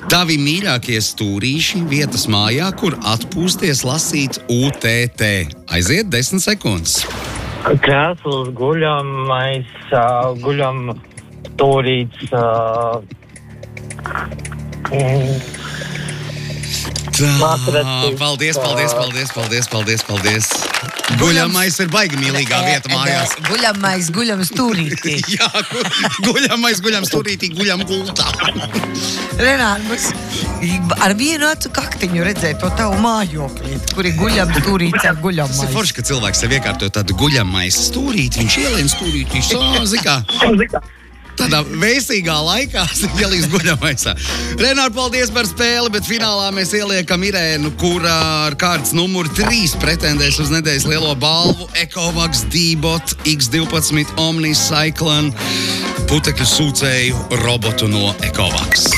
Tavi mīļākie stūrīši vietas mājā, kur atpūsties lasīt UTT. Aiziet 10 sekundes. Krēsls, guļamais, guļam stūrīts, Paldies. Guļamais ir baigi mīlīgā vieta mājās. Guļamais, guļam stūrītī. Jā, guļam stūrītī, guļam gultā. Renāri, mums ar vienu acu kaktiņu redzēja to tavu mājoklīti, kur ir guļam stūrīts ar guļamais. Tas ir forši, ka cilvēks sev iekārto tādu guļamais stūrīti, viņš ielien stūrītī sāzikā. Tādā veisīgā laikā ielīs guļamaisā. Renāri, paldies par spēli, bet finālā mēs ieliekam Irēnu, kura ar kārtas numuru 3 pretendēs uz nedēļas lielo balvu Ecovacs D-Bot X12 Omni Cyclone putekļu sūcēju robotu no Ecovacs.